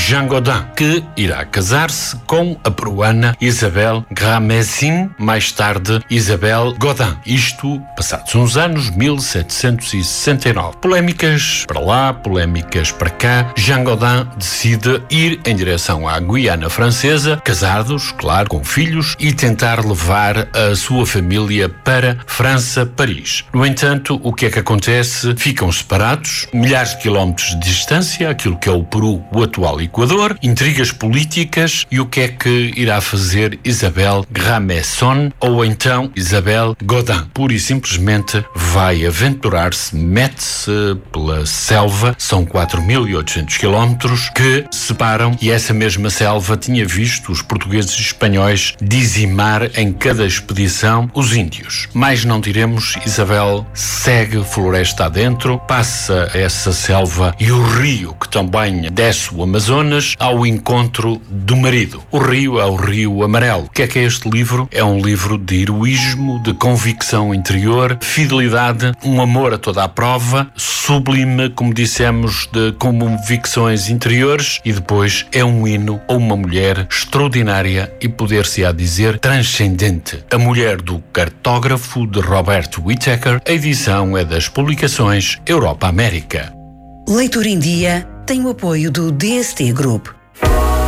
Jean Gaudin, que irá casar-se com a peruana Isabel Gramezin, mais tarde Isabel Gaudin. Isto, passados uns anos, 1769. Polémicas para lá, polémicas para cá. Jean Gaudin decide ir em direção à Guiana Francesa, casados, claro, com filhos, e tentar levar a sua família para França, Paris. No entanto, o que é que acontece? Ficam separados, milhares de quilómetros de distância, aquilo que é o Peru, o atual Equador, intrigas políticas. E o que é que irá fazer Isabel Gramezon, ou então Isabel Gaudin? Pura e simplesmente vai aventurar-se, mete-se pela selva, são 4.800 quilómetros que separam, e essa mesma selva tinha visto os portugueses e espanhóis dizimar em cada expedição os índios. Mais não diremos, Isabel segue floresta adentro, passa essa selva e o rio que também desce o Amazonas ao encontro do marido. O rio é o Rio Amarelo. O que é este livro? É um livro de heroísmo, de convicção interior, fidelidade, um amor a toda a prova, sublime, como dissemos, de convicções interiores, e depois é um hino a uma mulher extraordinária e, poder-se-á dizer, transcendente. A Mulher do Cartógrafo, de Robert Whittaker. A edição é das Publicações Europa América. Leitura em Dia tem o apoio do DST Group.